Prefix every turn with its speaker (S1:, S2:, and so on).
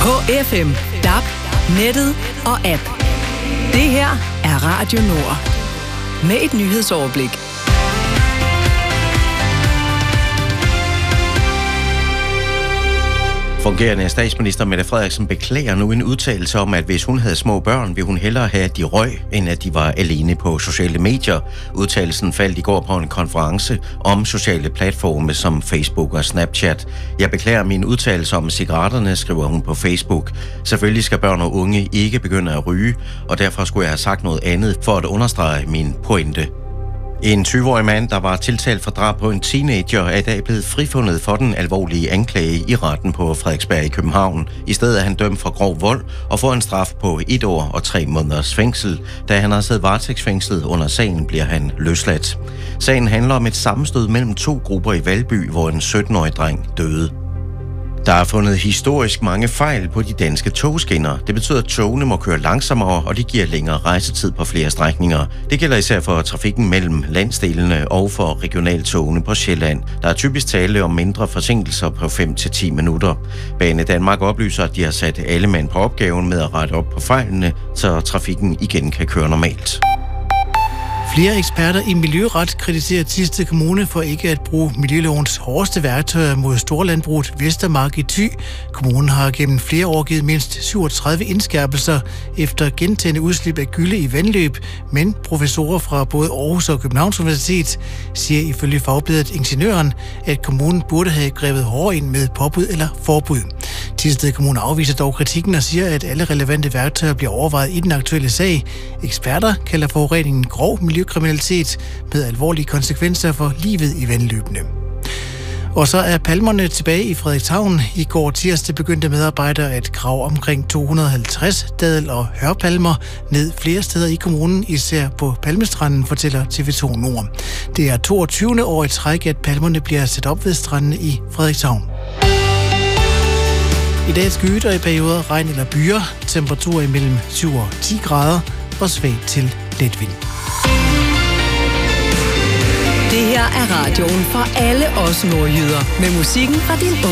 S1: På FM, DAB, nettet og app. Det her er Radio Nord. Med et nyhedsoverblik.
S2: Fungerende statsminister Mette Frederiksen beklager nu en udtalelse om, at hvis hun havde små børn, ville hun hellere have, at de røg, end at de var alene på sociale medier. Udtalelsen faldt i går på en konference om sociale platforme som Facebook og Snapchat. Jeg beklager min udtalelse om cigaretterne, skriver hun på Facebook. Selvfølgelig skal børn og unge ikke begynde at ryge, og derfor skulle jeg have sagt noget andet for at understrege min pointe. En 20-årig mand, der var tiltalt for drab på en teenager, er i dag blevet frifundet for den alvorlige anklage i retten på Frederiksberg i København. I stedet er han dømt for grov vold og får en straf på 1 år og 3 måneders fængsel. Da han har siddet varetægtsfængslet under sagen, bliver han løsladt. Sagen handler om et sammenstød mellem 2 grupper i Valby, hvor en 17-årig dreng døde. Der er fundet historisk mange fejl på de danske togskinner. Det betyder, at togene må køre langsommere, og det giver længere rejsetid på flere strækninger. Det gælder især for trafikken mellem landsdelene og for regionaltogene på Sjælland. Der er typisk tale om mindre forsinkelser på 5-10 minutter. Banedanmark oplyser, at de har sat alle mand på opgaven med at rette op på fejlene, så trafikken igen kan køre normalt.
S3: Flere eksperter i miljøret kritiserer Thisted Kommune for ikke at bruge miljølovens hårdeste værktøjer mod storlandbruget Vestermark i Thy. Kommunen har gennem flere år givet mindst 37 indskærpelser efter gentagne udslip af gylde i vandløb, men professorer fra både Aarhus og Københavns Universitet siger ifølge fagbladet Ingeniøren, at kommunen burde have grebet hårdere ind med påbud eller forbud. Thisted Kommune afviser dog kritikken og siger, at alle relevante værktøjer bliver overvejet i den aktuelle sag. Eksperter kalder forureningen grov miljøkriminalitet med alvorlige konsekvenser for livet i vandløbene. Og så er palmerne tilbage i Frederikshavn. I går tirsdag begyndte medarbejdere at grave omkring 250 dadel- og hørpalmer ned flere steder i kommunen, især på Palmestranden, fortæller TV2 Nord. Det er 22. år i træk, at palmerne bliver sat op ved strandene i Frederikshavn. I dag skyet og i perioder regn eller byer. Temperaturer imellem 7 og 10 grader og svag til let vind.
S1: Det her er radioen for alle os nordjyder. Med musikken fra din